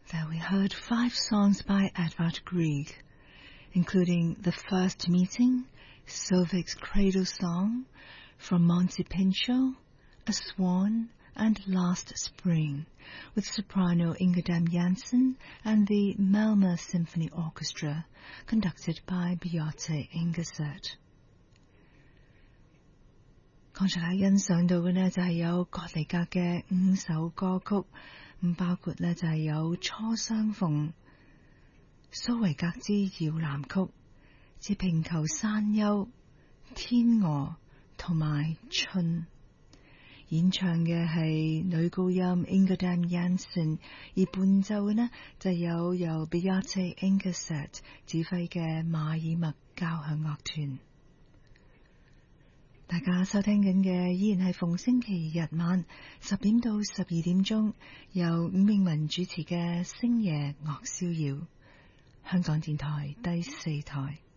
There we heard 5 songs by Edvard Grieg, including The First Meeting, Solveig's Cradle Song, From Monte Pincho, A Swan, and Last Spring, with soprano Ingridam Jansen and the Malmö Symphony Orchestra, conducted by Beate Ingerseth. 剛才大家欣賞到嘅呢，就係有葛尼格嘅5首歌曲，包括呢就係有初相逢、蘇維格之搖籃曲、自平求山丘、天鵝同埋春。演唱嘅係女高音 Ingridam Jansen， 而伴奏嘅呢就有由 Beate Ingerseth 指揮嘅馬爾默交響樂團。大家收聽緊嘅依然係逢星期日晚10點到12點鐘，由伍詠文主持嘅星夜樂逍遙，香港電台第4台。